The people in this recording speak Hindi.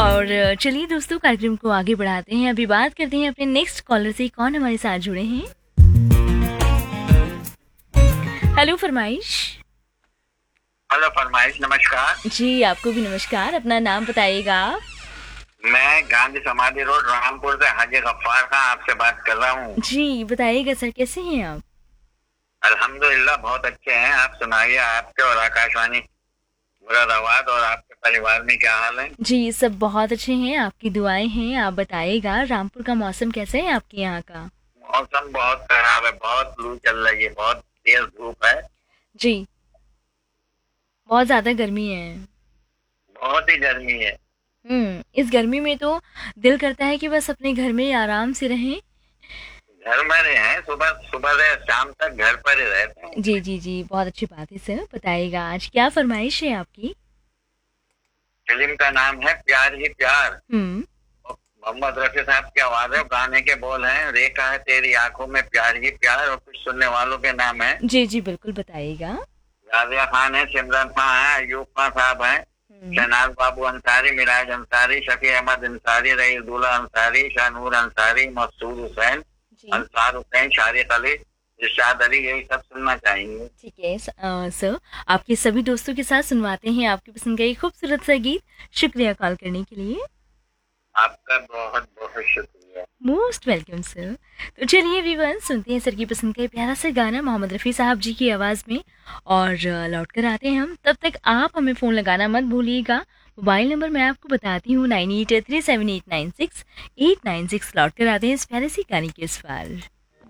और चलिए दोस्तों, कार्यक्रम को आगे बढ़ाते हैं। अभी बात करते हैं अपने नेक्स्ट कॉलर से। कौन हमारे साथ जुड़े हैं? हेलो फरमाइश। हेलो फरमाइश, नमस्कार। जी आपको भी नमस्कार। अपना नाम बताइएगा। मैं गांधी समाधि रोड रामपुर से हाजी गफ्फार खां आपसे बात कर रहा हूँ। जी बताइएगा सर, कैसे हैं आप? अल्हम्दुलिल्लाह बहुत अच्छे हैं। आप सुनाइए, आपके और आकाशवाणी मुरादाबाद और आपके परिवार में क्या हाल है? जी सब बहुत अच्छे हैं, आपकी दुआएं हैं। आप बताइएगा रामपुर का मौसम कैसा है आपके यहाँ का? मौसम बहुत खराब है, बहुत लू चल रही है, बहुत तेज धूप है, जी बहुत ज्यादा गर्मी है। बहुत ही गर्मी है। इस गर्मी में तो दिल करता है कि बस अपने घर में ही आराम से रहें। घर में रहे हैं, सुबह सुबह से शाम तक घर पर ही रहते हैं। जी जी जी, बहुत अच्छी बात है सर। बताइएगा आज क्या फरमाइश है आपकी? फिल्म का नाम है प्यार ही प्यार। हम्म। मोहम्मद रफी साहब की आवाज है, गाने के बोल हैं, रेखा है तेरी आंखों में प्यार ही प्यार, और कुछ सुनने वालों के नाम है जी जी बिल्कुल बताइएगा। राजिया खान है, सिमरन खान है, अयूब खान साहब हैं, शहनाज बाबू अंसारी, मिराज अंसारी, शफी अहमद अंसारी, रईसुल्लाह अंसारी, शाहनूर अंसारी, मकसूद हुसैन, जी अंसार हुसैन, शारिक अली, इरशाद अली, यही सब सुनना चाहेंगे। ठीक है सर, आपके सभी दोस्तों के साथ सुनवाते हैं आपकी पसंद का एक खूबसूरत सा गीत। शुक्रिया कॉल करने के लिए। आपका बहुत बहुत शुक्रिया। Most welcome sir. तो चलिए वीवन, सुनते हैं सर की पसंद का ये प्यारा सा गाना मोहम्मद रफ़ी साहब जी की आवाज़ में। और लौट कर आते हैं हम। तब तक आप हमें फ़ोन लगाना मत भूलिएगा। मोबाइल नंबर मैं आपको बताती हूँ, 9837896896। लौट कर आते हैं इस प्यारे सी गाने के इस पार।